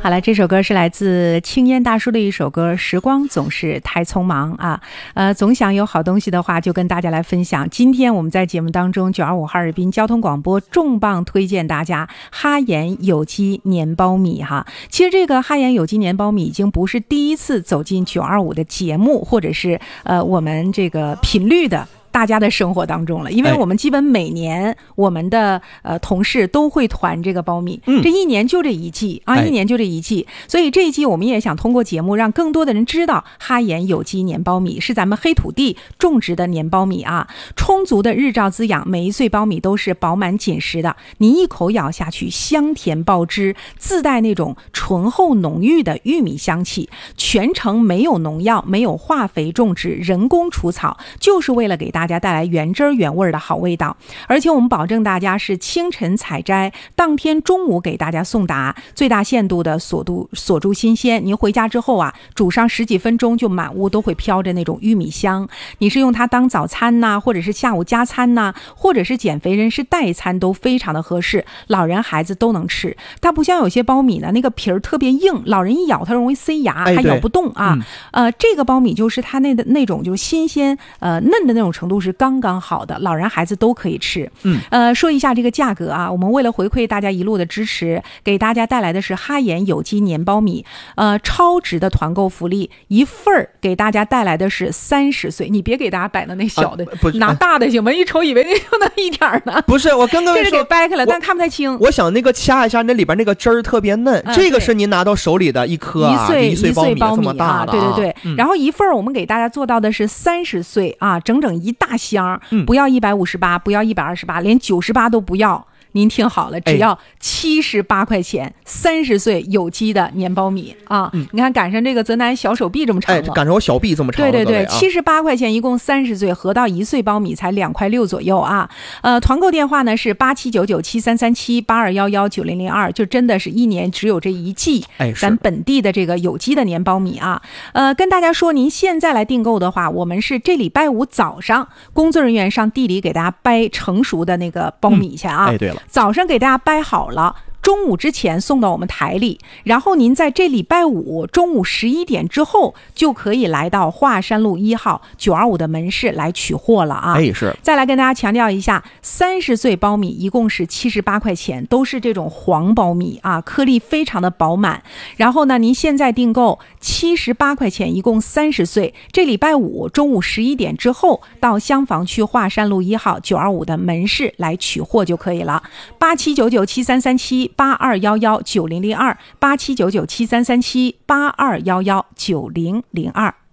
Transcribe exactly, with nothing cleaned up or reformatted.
好了，这首歌是来自青烟大叔的一首歌，时光总是太匆忙啊，呃，总想有好东西的话就跟大家来分享。今天我们在节目当中九二五哈尔滨交通广播重磅推荐大家哈盐有机年苞米哈。其实这个哈盐有机年苞米已经不是第一次走进九二五的节目或者是呃我们这个频率的大家的生活当中了，因为我们基本每年我们的呃同事都会团这个苞米，嗯，这一年就这一季啊，一年就这一季，所以这一季我们也想通过节目让更多的人知道哈盐有机年苞米是咱们黑土地种植的年苞米啊，充足的日照滋养，每一穗苞米都是饱满紧实的，你一口咬下去香甜爆汁，自带那种醇厚浓郁的玉米香气，全程没有农药，没有化肥种植，人工除草，就是为了给大家大家带来原汁原味的好味道。而且我们保证大家是清晨采摘，当天中午给大家送达，最大限度的锁住锁住新鲜。您回家之后啊，煮上十几分钟就满屋都会飘着那种玉米香。你是用它当早餐呐、啊，或者是下午加餐呐、啊，或者是减肥人士代餐都非常的合适，老人孩子都能吃。它不像有些苞米呢，那个皮儿特别硬，老人一咬它容易塞牙，还咬不动啊。嗯、呃，这个苞米就是它那的那种就是新鲜呃嫩的那种程度是刚刚好的，老人孩子都可以吃。嗯，呃，说一下这个价格啊，我们为了回馈大家一路的支持，给大家带来的是哈盐有机年苞米，呃，超值的团购福利，一份儿给大家带来的是三十岁，你别给大家摆的那小的，啊、不拿大的行吗？一瞅以为那就那一点呢。 不是，我刚刚这是给掰开了，但看不太清。 我想那个掐一下，那里边那个汁儿特别嫩，嗯、这个是您拿到手里的一颗啊， 一岁一岁苞米这么大的、啊，对对对。嗯、然后一份我们给大家做到的是三十岁啊，整整一大箱。不要一百五十八，不要一百二十八，连九十八都不要。您听好了，只要七十八块钱，三十岁有机的年苞米啊！嗯、你看赶上这个泽南小手臂这么长了， 哎，赶上我小臂这么长了。 对对对，七十八块钱，一共三十岁，合到一岁苞米才两块六左右啊！呃，团购电话呢是八七九九七三三七八二幺幺九零零二，就真的是一年只有这一季，哎，咱本地的这个有机的年苞米啊！呃，跟大家说，您现在来订购的话，我们是这礼拜五早上，工作人员上地里给大家掰成熟的那个苞米去啊！ 嗯、哎，对了。 早上给大家掰好了，中午之前送到我们台里，然后您在这礼拜五中午十一点之后就可以来到华山路一号九二五的门市来取货了啊！ 哎，是。 再来跟大家强调一下，三十岁苞米一共是七十八块钱，都是这种黄苞米啊，颗粒非常的饱满。然后呢，您现在订购七十八块钱，一共三十岁，这礼拜五中午十一点之后到香坊区华山路一号九二五的门市来取货就可以了。八七九九七三三七八二幺幺九零零二，八七九九七三三七八二幺幺九零零二。